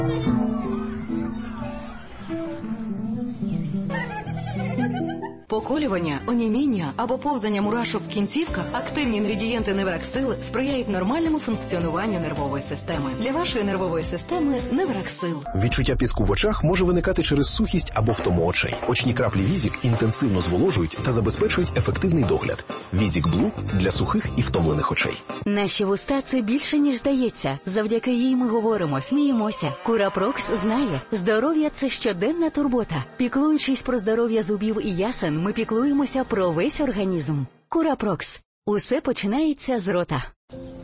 Поколювання, оніміння або повзання мурашок в кінцівках – активні інгредієнти Невраксил сприяють нормальному функціонуванню нервової системи. Для вашої нервової системи Невраксил. Відчуття піску в очах може виникати через сухість або втому очей. Очні краплі Візік інтенсивно зволожують та забезпечують ефективний догляд. Візік Блу для сухих і втомлених очей. Наші вуста – це більше, ніж здається. Завдяки їй ми говоримо, сміємося. Курапрокс знає, здоров'я – це щоденна турбота. Піклуючись про здоров'я зубів і ясен, ми піклуємося про весь організм. Курапрокс. Усе починається з рота.